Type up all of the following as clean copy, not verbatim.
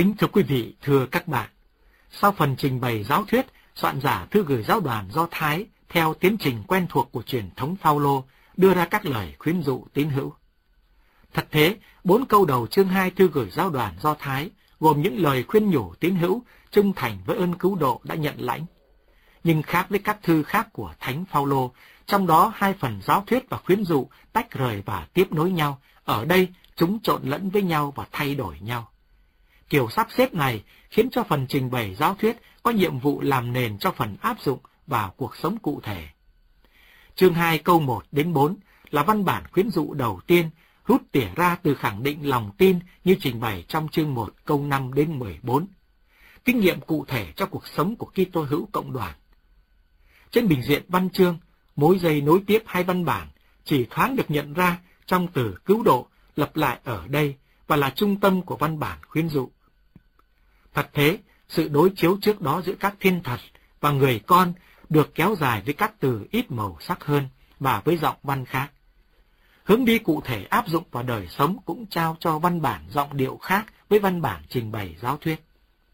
Kính thưa quý vị, thưa các bạn, sau phần trình bày giáo thuyết, soạn giả thư gửi giáo đoàn Do Thái theo tiến trình quen thuộc của truyền thống Phao-lô đưa ra các lời khuyến dụ tín hữu. Thật thế, 4 câu đầu chương 2 thư gửi giáo đoàn Do Thái gồm những lời khuyên nhủ tín hữu trung thành với ơn cứu độ đã nhận lãnh. Nhưng khác với các thư khác của Thánh Phao-lô, trong đó 2 phần giáo thuyết và khuyến dụ tách rời và tiếp nối nhau, ở đây chúng trộn lẫn với nhau và thay đổi nhau. Kiểu sắp xếp này khiến cho phần trình bày giáo thuyết có nhiệm vụ làm nền cho phần áp dụng vào cuộc sống cụ thể. Chương 2 câu 1 đến 4 là văn bản khuyến dụ đầu tiên, rút tỉa ra từ khẳng định lòng tin như trình bày trong chương 1 câu 5 đến 14. Kinh nghiệm cụ thể cho cuộc sống của Kitô hữu cộng đoàn. Trên bình diện văn chương, mối dây nối tiếp 2 văn bản chỉ thoáng được nhận ra trong từ cứu độ lặp lại ở đây và là trung tâm của văn bản khuyến dụ. Thật thế, sự đối chiếu trước đó giữa các thiên thần và người con được kéo dài với các từ ít màu sắc hơn và với giọng văn khác. Hướng đi cụ thể áp dụng vào đời sống cũng trao cho văn bản giọng điệu khác với văn bản trình bày giáo thuyết.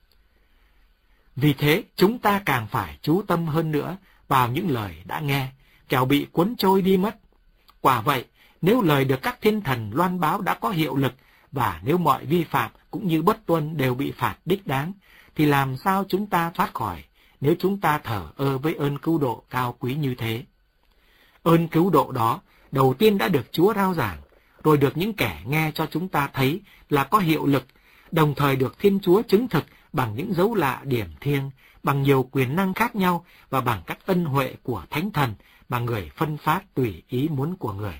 Vì thế, chúng ta càng phải chú tâm hơn nữa vào những lời đã nghe, kẻo bị cuốn trôi đi mất. Quả vậy, nếu lời được các thiên thần loan báo đã có hiệu lực, và nếu mọi vi phạm cũng như bất tuân đều bị phạt đích đáng, thì làm sao chúng ta thoát khỏi nếu chúng ta thờ ơ với ơn cứu độ cao quý như thế? Ơn cứu độ đó đầu tiên đã được Chúa rao giảng, rồi được những kẻ nghe cho chúng ta thấy là có hiệu lực, đồng thời được Thiên Chúa chứng thực bằng những dấu lạ điểm thiêng, bằng nhiều quyền năng khác nhau và bằng các ân huệ của Thánh Thần mà người phân phát tùy ý muốn của người.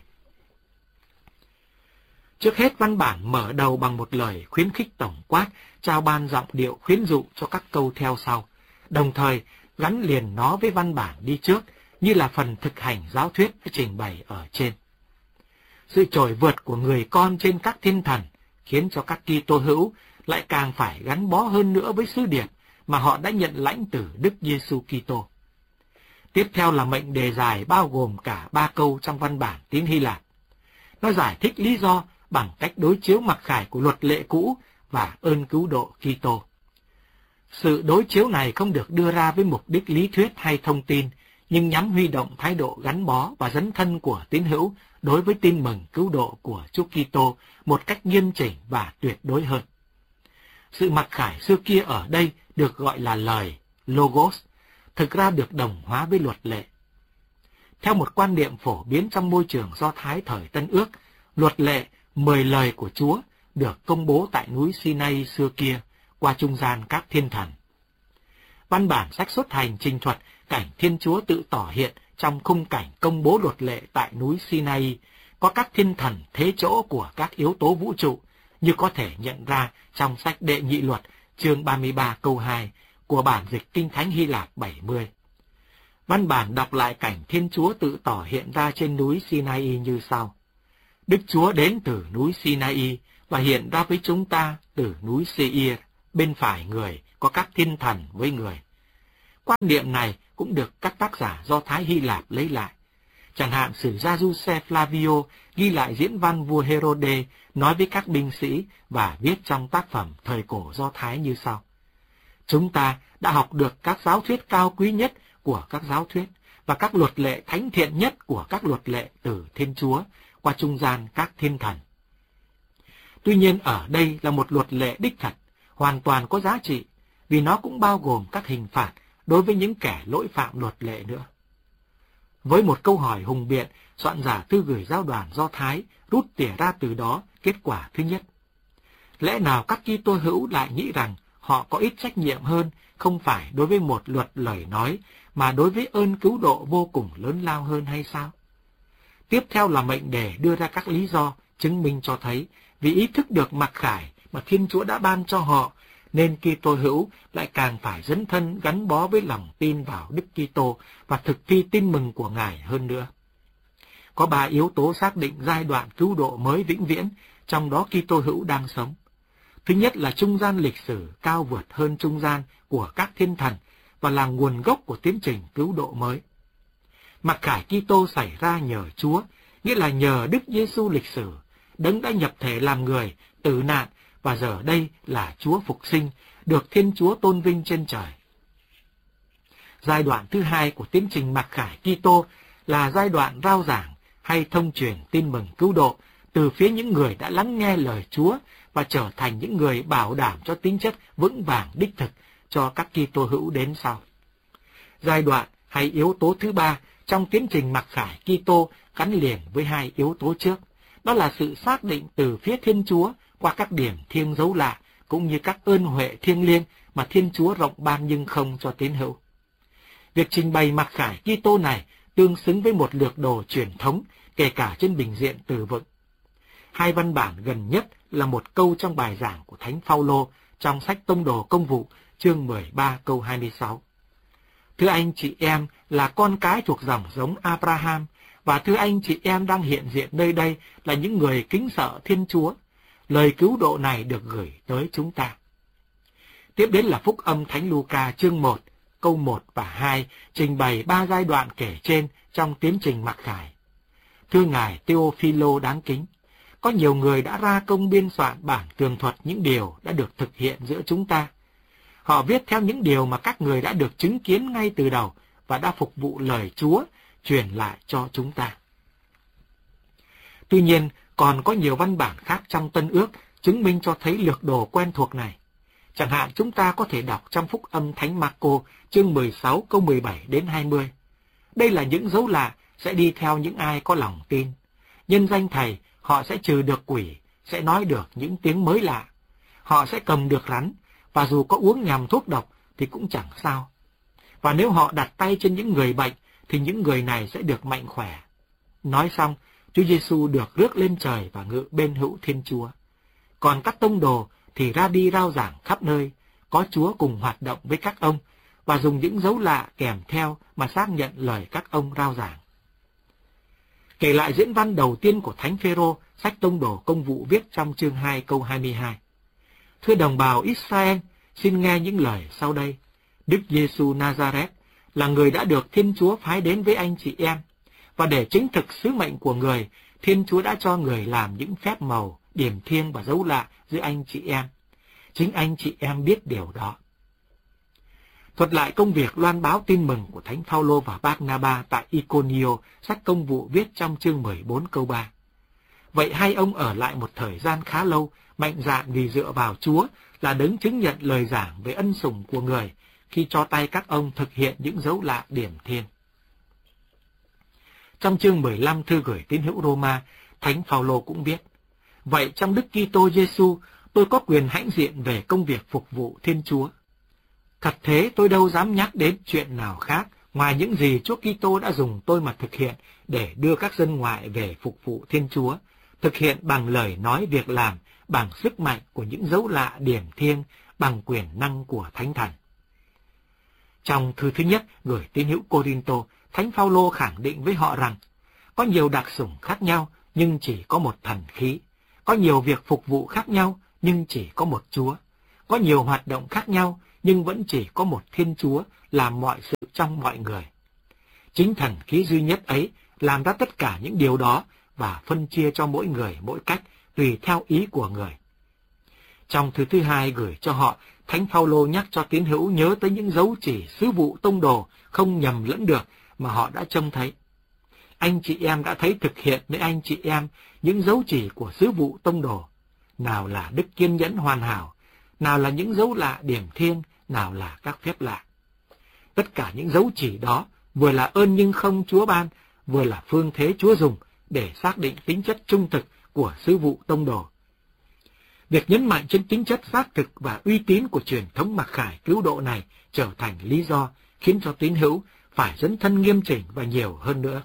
Trước hết, văn bản mở đầu bằng một lời khuyến khích tổng quát, trao ban giọng điệu khuyến dụ cho các câu theo sau, đồng thời gắn liền nó với văn bản đi trước, như là phần thực hành giáo thuyết đã trình bày ở trên. Sự trội vượt của người con trên các thiên thần khiến cho các Kitô hữu lại càng phải gắn bó hơn nữa với sứ điệp mà họ đã nhận lãnh từ Đức Giêsu Kitô. Tiếp theo là mệnh đề dài bao gồm cả 3 câu trong văn bản tiếng Hy Lạp. Nó giải thích lý do bằng cách đối chiếu mặc khải của luật lệ cũ và ơn cứu độ Kitô. Sự đối chiếu này không được đưa ra với mục đích lý thuyết hay thông tin, nhưng nhằm huy động thái độ gắn bó và dấn thân của tín hữu đối với tin mừng cứu độ của Chúa Kitô một cách nghiêm chỉnh và tuyệt đối hơn. Sự mặc khải xưa kia ở đây được gọi là lời, Logos, thực ra được đồng hóa với luật lệ. Theo một quan niệm phổ biến trong môi trường Do Thái thời Tân Ước, luật lệ 10 lời của Chúa được công bố tại núi Sinai xưa kia qua trung gian các thiên thần. Văn bản sách xuất hành trình thuật cảnh Thiên Chúa tự tỏ hiện trong khung cảnh công bố luật lệ tại núi Sinai, có các thiên thần thế chỗ của các yếu tố vũ trụ, như có thể nhận ra trong sách Đệ Nhị Luật, chương 33 câu 2 của bản dịch Kinh Thánh Hy Lạp 70. Văn bản đọc lại cảnh Thiên Chúa tự tỏ hiện ra trên núi Sinai như sau. Đức Chúa đến từ núi Sinai và hiện ra với chúng ta từ núi Seir, bên phải người có các thiên thần với người. Quan niệm này cũng được các tác giả Do Thái Hy Lạp lấy lại. Chẳng hạn sử gia Giuse Flavio ghi lại diễn văn vua Herode nói với các binh sĩ và viết trong tác phẩm thời cổ Do Thái như sau. Chúng ta đã học được các giáo thuyết cao quý nhất của các giáo thuyết và các luật lệ thánh thiện nhất của các luật lệ từ Thiên Chúa qua trung gian các thiên thần. Tuy nhiên ở đây là một luật lệ đích thật, hoàn toàn có giá trị, vì nó cũng bao gồm các hình phạt đối với những kẻ lỗi phạm luật lệ nữa. Với một câu hỏi hùng biện, soạn giả thư gửi giáo đoàn Do Thái rút tỉa ra từ đó kết quả thứ nhất. Lẽ nào các Kitô hữu lại nghĩ rằng họ có ít trách nhiệm hơn, không phải đối với một luật lời nói, mà đối với ơn cứu độ vô cùng lớn lao hơn hay sao? Tiếp theo là mệnh đề đưa ra các lý do chứng minh cho thấy vì ý thức được mặc khải mà Thiên Chúa đã ban cho họ, nên Kitô hữu lại càng phải dấn thân gắn bó với lòng tin vào Đức Kitô và thực thi tin mừng của Ngài hơn nữa. Có 3 yếu tố xác định giai đoạn cứu độ mới vĩnh viễn, trong đó Kitô hữu đang sống. Thứ nhất là trung gian lịch sử cao vượt hơn trung gian của các thiên thần và là nguồn gốc của tiến trình cứu độ mới. Mặc khải Kitô xảy ra nhờ Chúa, nghĩa là nhờ Đức Giêsu lịch sử, Đấng đã nhập thể làm người, tử nạn và giờ đây là Chúa phục sinh, được Thiên Chúa tôn vinh trên trời. Giai đoạn thứ hai của tiến trình mặc khải Kitô là giai đoạn rao giảng hay thông truyền tin mừng cứu độ từ phía những người đã lắng nghe lời Chúa và trở thành những người bảo đảm cho tính chất vững vàng đích thực cho các Kitô hữu đến sau. Giai đoạn hay yếu tố thứ ba trong tiến trình mặc khải Kitô gắn liền với hai yếu tố trước, đó là sự xác định từ phía Thiên Chúa qua các điểm thiêng dấu lạ cũng như các ơn huệ thiêng liêng mà Thiên Chúa rộng ban nhưng không cho tín hữu. Việc trình bày mặc khải Kitô này tương xứng với một lược đồ truyền thống, kể cả trên bình diện từ vựng. Hai văn bản gần nhất là một câu trong bài giảng của Thánh Phaolô trong sách Tông đồ Công vụ, chương 13 câu 26. Thưa anh chị em là con cái thuộc dòng giống Abraham, và thưa anh chị em đang hiện diện nơi đây là những người kính sợ Thiên Chúa. Lời cứu độ này được gửi tới chúng ta. Tiếp đến là Phúc âm Thánh Luca chương 1, câu 1 và 2, trình bày 3 giai đoạn kể trên trong tiến trình mặc khải. Thưa Ngài Theophilo đáng kính, có nhiều người đã ra công biên soạn bản tường thuật những điều đã được thực hiện giữa chúng ta. Họ viết theo những điều mà các người đã được chứng kiến ngay từ đầu và đã phục vụ lời Chúa truyền lại cho chúng ta. Tuy nhiên, còn có nhiều văn bản khác trong Tân Ước chứng minh cho thấy lược đồ quen thuộc này. Chẳng hạn chúng ta có thể đọc trong Phúc âm Thánh Marco chương 16 câu 17 đến 20. Đây là những dấu lạ sẽ đi theo những ai có lòng tin. Nhân danh Thầy, họ sẽ trừ được quỷ, sẽ nói được những tiếng mới lạ. Họ sẽ cầm được rắn, và dù có uống nhầm thuốc độc thì cũng chẳng sao. Và nếu họ đặt tay trên những người bệnh, thì những người này sẽ được mạnh khỏe. Nói xong, Chúa Giêsu được rước lên trời và ngự bên hữu Thiên Chúa. Còn các tông đồ thì ra đi rao giảng khắp nơi, có Chúa cùng hoạt động với các ông, và dùng những dấu lạ kèm theo mà xác nhận lời các ông rao giảng. Kể lại diễn văn đầu tiên của Thánh Phêrô, sách Tông đồ Công vụ viết trong chương 2 câu 22. Thưa đồng bào Israel, xin nghe những lời sau đây. Đức Giêsu Nazareth là người đã được Thiên Chúa phái đến với anh chị em, và để chứng thực sứ mệnh của người, Thiên Chúa đã cho người làm những phép màu, điểm thiêng và dấu lạ giữa anh chị em. Chính anh chị em biết điều đó. Thuật lại công việc loan báo tin mừng của Thánh Phaolô và Barnaba tại Iconio, sách Công vụ viết trong chương 14 câu 3. Vậy hai ông ở lại một thời gian khá lâu, mạnh dạn vì dựa vào Chúa là đấng chứng nhận lời giảng về ân sủng của người, khi cho tay các ông thực hiện những dấu lạ điểm thiêng. Trong chương 15 thư gửi tín hữu Roma, Thánh Phaolô cũng viết: Vậy trong Đức Kitô Giêsu, tôi có quyền hãnh diện về công việc phục vụ Thiên Chúa. Thật thế, tôi đâu dám nhắc đến chuyện nào khác ngoài những gì Chúa Kitô đã dùng tôi mà thực hiện để đưa các dân ngoại về phục vụ Thiên Chúa, thực hiện bằng lời nói việc làm, bằng sức mạnh của những dấu lạ điểm thiêng, bằng quyền năng của Thánh Thần. Trong thư thứ nhất gửi tín hữu Cô-rinh-tô, Thánh Phaolô khẳng định với họ rằng có nhiều đặc sủng khác nhau nhưng chỉ có một thần khí, có nhiều việc phục vụ khác nhau nhưng chỉ có một Chúa, có nhiều hoạt động khác nhau nhưng vẫn chỉ có một Thiên Chúa làm mọi sự trong mọi người. Chính thần khí duy nhất ấy làm ra tất cả những điều đó và phân chia cho mỗi người mỗi cách tùy theo ý của người. Trong thư thứ hai gửi cho họ, Thánh Phaolô nhắc cho tín hữu nhớ tới những dấu chỉ sứ vụ tông đồ không nhầm lẫn được mà họ đã trông thấy. Anh chị em đã thấy thực hiện với anh chị em những dấu chỉ của sứ vụ tông đồ, nào là đức kiên nhẫn hoàn hảo, nào là những dấu lạ điểm thiêng, nào là các phép lạ. Tất cả những dấu chỉ đó vừa là ơn nhưng không Chúa ban, vừa là phương thế Chúa dùng để xác định tính chất trung thực của sứ vụ tông đồ. Việc nhấn mạnh trên tính chất xác thực và uy tín của truyền thống mặc khải cứu độ này trở thành lý do khiến cho tín hữu phải dấn thân nghiêm chỉnh và nhiều hơn nữa.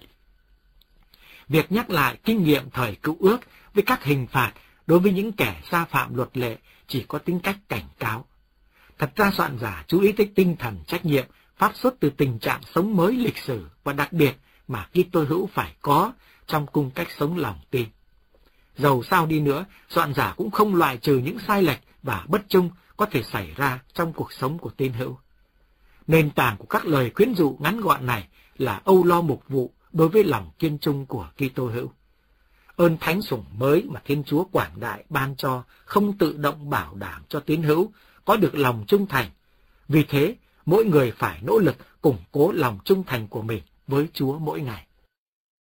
Việc nhắc lại kinh nghiệm thời Cựu Ước với các hình phạt đối với những kẻ sa phạm luật lệ chỉ có tính cách cảnh cáo. Thật ra soạn giả chú ý tới tinh thần trách nhiệm phát xuất từ tình trạng sống mới lịch sử và đặc biệt mà Kitô hữu phải có trong cung cách sống lòng tin. Dầu sao đi nữa, soạn giả cũng không loại trừ những sai lệch và bất trung có thể xảy ra trong cuộc sống của tín hữu. Nền tảng của các lời khuyến dụ ngắn gọn này là âu lo mục vụ đối với lòng kiên trung của Kitô hữu. Ơn thánh sủng mới mà Thiên Chúa quảng đại ban cho không tự động bảo đảm cho tín hữu có được lòng trung thành. Vì thế, mỗi người phải nỗ lực củng cố lòng trung thành của mình với Chúa mỗi ngày.